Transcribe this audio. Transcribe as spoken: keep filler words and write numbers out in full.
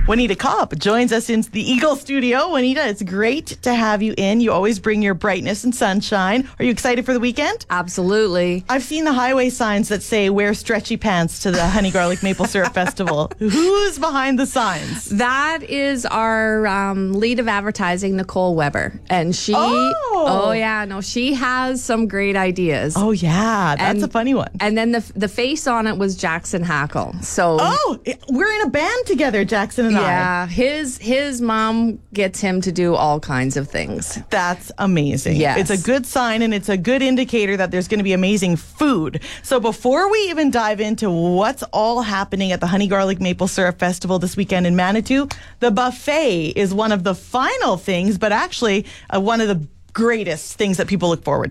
Juanita Kopp joins us in the Eagle studio. Juanita, it's great to have you in. You always bring your brightness and sunshine. Are you excited for the weekend? Absolutely. I've seen the highway signs that say wear stretchy pants to the Honey Garlic Maple Syrup Festival. Who's behind the signs? That is our um, lead of advertising, Nicole Weber. And she, oh. oh yeah, no, she has some great ideas. Oh yeah, that's and, a funny one. And then the the face on it was Jackson Hackle. So Oh, we're in a band together, Jackson and I. Yeah, his his mom gets him to do all kinds of things. That's amazing. Yes. It's a good sign, and it's a good indicator that there's going to be amazing food. So before we even dive into what's all happening at the Honey Garlic Maple Syrup Festival this weekend in Manitou, the buffet is one of the final things, but actually uh, one of the greatest things that people look forward to.